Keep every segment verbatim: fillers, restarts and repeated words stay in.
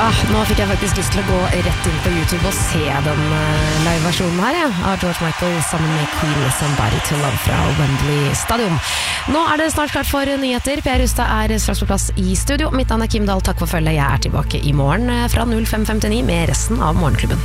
Ah, nå fikk jeg faktisk lyst til å gå rett inn på YouTube og se den uh, live-versjonen her, ja, av George Michael sammen med Queen Somebody to Love fra Wembley Stadion. Nå er det snart klart for nyheter. Per Rustad er straks på plass i studio. Mitt navn er Kim Dahl, takk for følget. Jeg er tilbake i morgen fra null fem femtini med resten av Morgenklubben.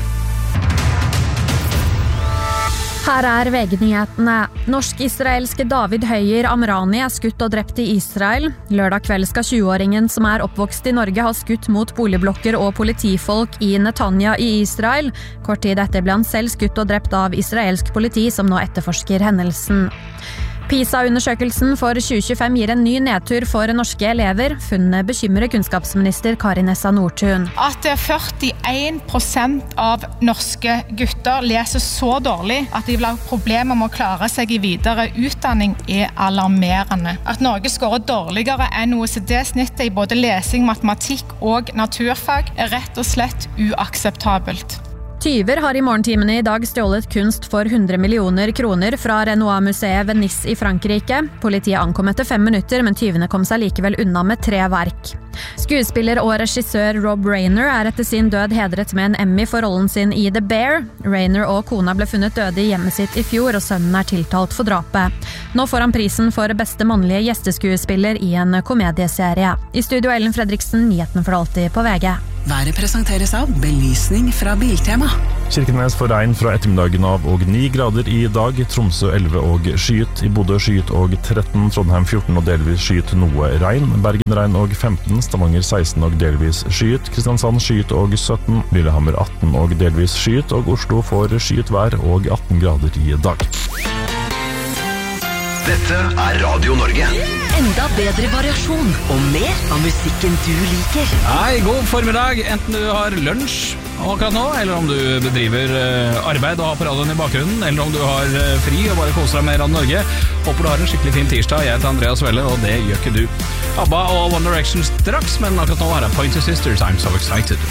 Her er V G-nyhetene. Norsk-israelske David Høyer Amrani er skutt og drept i Israel. Lørdag kveld skal tjue-åringen som er oppvokst i Norge ha skutt mot boligblokker og politifolk i Netanya i Israel. Kort tid etter ble han selv skutt og drept av israelsk politi som nå etterforsker hendelsen. PISA-undersøkelsen for tjue tjuefem gir en ny nedtur for norske elever. Funnet bekymrer kunnskapsminister Kari Nessa Nordtun. At førtien prosent av norske gutter leser så dårlig at de vil ha problemer med å klare seg i videre utdanning er alarmerende. At Norge skårer dårligere enn O E C D-snittet i både lesing, matematikk og naturfag er rett og slett uakseptabelt. Tyver har i morgentimene i dag stjålet kunst for hundre millioner kroner fra Renoir-museet ved Nice i Frankrike. Politiet ankom etter fem minutter, men tyvene kom seg likevel unna med tre verk. Skuespiller og regissør Rob Reiner er etter sin død hedret med en Emmy for rollen sin i The Bear. Reiner og kona ble funnet døde i hjemmet sitt i fjor, og sønnen er tiltalt for drapet. Nå får han prisen for beste mannlige gjesteskuespiller i en komedieserie. I studio Ellen Fredriksen, nyheten for alltid på V G. Været presenteres av belysning fra Biltema. Kirkenes får regn fra ettermiddagen av og ni grader i dag. Tromsø elleve og skyet. I Bodø skyet og tretten. Trondheim fjorten og delvis skyet noe regn. Bergen regn og femten. Stavanger seksten og delvis skyet. Kristiansand skyet og sytten. Lillehammer atten og delvis skyet. Og Oslo får skyet vær og atten grader i dag. Dette er Radio Norge. Enda bedre variasjon og mer av musikken du liker. Hei, god formiddag, enten du har lunsj akkurat nå, eller om du bedriver arbeid og har på radioen i bakgrunnen, eller om du har fri og bare koser deg med Radio Norge. Håper du har en skikkelig fin tirsdag. Jeg heter Andreas Welle, og det gjør ikke du. ABBA og One Direction straks, men akkurat nå er det Pointer Sisters, I'm So Excited.